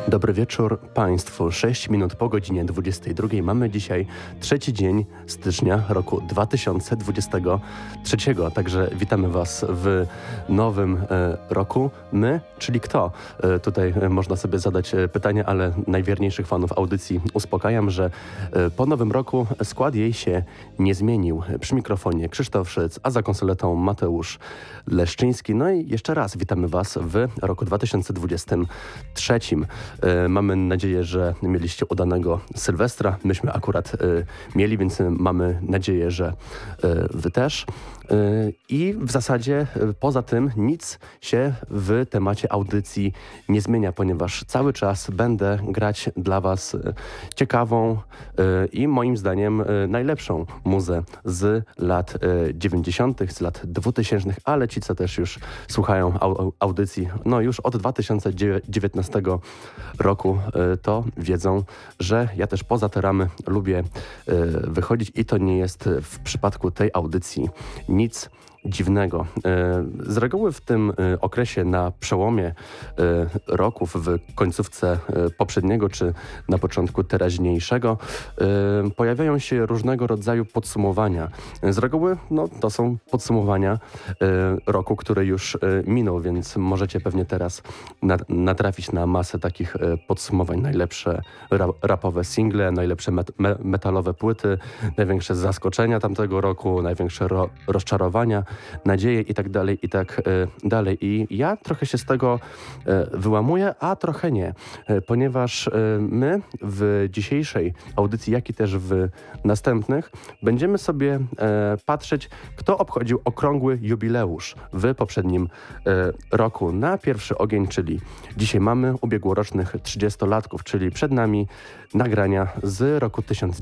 Dobry wieczór Państwu. 6 minut po godzinie 22. Mamy dzisiaj trzeci dzień stycznia roku 2023. Także witamy Was w nowym roku. My, czyli kto? Tutaj można sobie zadać pytanie, ale najwierniejszych fanów audycji uspokajam, że po nowym roku skład jej się nie zmienił. Przy mikrofonie Krzysztof Szyc, a za konsoletą Mateusz Leszczyński. No i jeszcze raz witamy Was w roku 2023. Mamy nadzieję, że mieliście udanego Sylwestra. Myśmy akurat mieli, więc mamy nadzieję, że Wy też. I w zasadzie poza tym nic się w temacie audycji nie zmienia, ponieważ cały czas będę grać dla Was ciekawą i moim zdaniem najlepszą muzę z lat 90., z lat 2000, ale ci, co też już słuchają audycji, no już od 2019 roku, to wiedzą, że ja też poza te ramy lubię wychodzić i to nie jest w przypadku tej audycji nic dziwnego. Z reguły w tym okresie na przełomie roków, w końcówce poprzedniego czy na początku teraźniejszego pojawiają się różnego rodzaju podsumowania. Z reguły to są podsumowania roku, który już minął, więc możecie pewnie teraz natrafić na masę takich podsumowań. Najlepsze rapowe single, najlepsze metalowe płyty, największe zaskoczenia tamtego roku, największe rozczarowania, nadzieje i tak dalej, i tak dalej. I ja trochę się z tego wyłamuję, a trochę nie, ponieważ my w dzisiejszej audycji, jak i też w następnych, będziemy sobie patrzeć, kto obchodził okrągły jubileusz w poprzednim roku. Na pierwszy ogień, czyli dzisiaj mamy ubiegłorocznych 30-latków, czyli przed nami nagrania z roku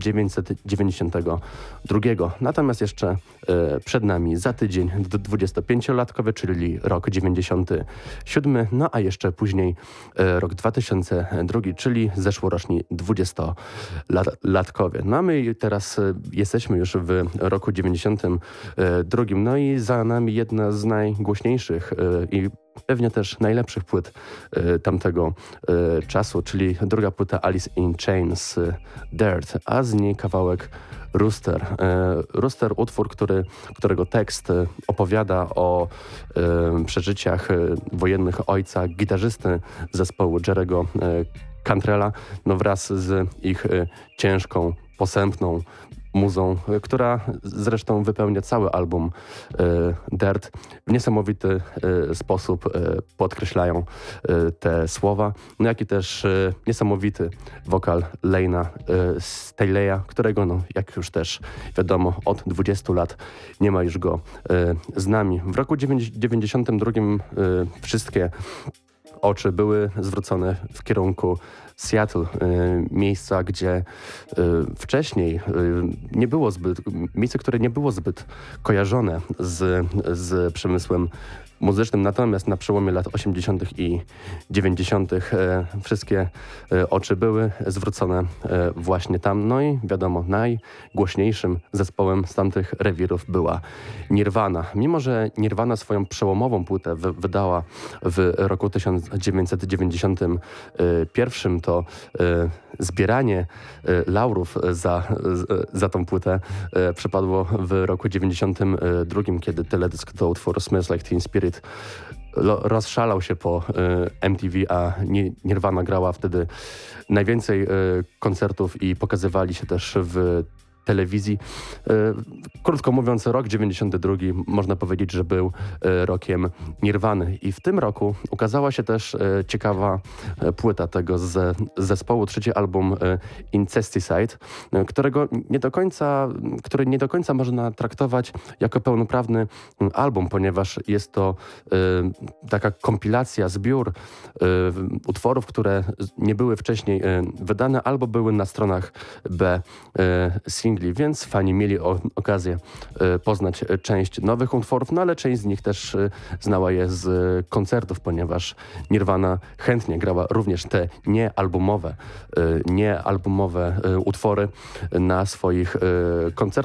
1992. Natomiast jeszcze przed nami za tydzień 25-latkowy, czyli rok 97, no a jeszcze później rok 2002, czyli zeszłoroczni 20-latkowie. No a my teraz jesteśmy już w roku 92, no i za nami jedna z najgłośniejszych i pewnie też najlepszych płyt tamtego czasu, czyli druga płyta Alice in Chains, Dirt, a z niej kawałek Rooster. Rooster, utwór, którego tekst opowiada o przeżyciach wojennych ojca gitarzysty zespołu Jerry'ego Cantrella, wraz z ich ciężką, posępną muzą, która zresztą wypełnia cały album Dirt. W niesamowity sposób podkreślają te słowa, jak i też niesamowity wokal Lane'a Staley'a, którego, jak już też wiadomo, od 20 lat nie ma już go z nami. W roku 92 wszystkie oczy były zwrócone w kierunku Seattle, miejsca, gdzie wcześniej nie było miejsce, które nie było zbyt kojarzone z przemysłem muzycznym, natomiast na przełomie lat 80. i 90. wszystkie oczy były zwrócone właśnie tam. No i wiadomo, najgłośniejszym zespołem z tamtych rewirów była Nirvana. Mimo że Nirvana swoją przełomową płytę wydała w roku 1991, to zbieranie laurów za tą płytę przypadło w roku 92, kiedy teledysk do utworu Smells Like Teen Spirit rozszalał się po MTV, a Nirvana grała wtedy najwięcej koncertów i pokazywali się też w telewizji. Krótko mówiąc, rok 92 można powiedzieć, że był rokiem Nirwany. I w tym roku ukazała się też ciekawa płyta tego zespołu, trzeci album Incesticide, który nie do końca można traktować jako pełnoprawny album, ponieważ jest to taka kompilacja, zbiór utworów, które nie były wcześniej wydane albo były na stronach B singli, więc fani mieli okazję poznać część nowych utworów, ale część z nich też znała je z koncertów, ponieważ Nirvana chętnie grała również te niealbumowe utwory na swoich koncertach.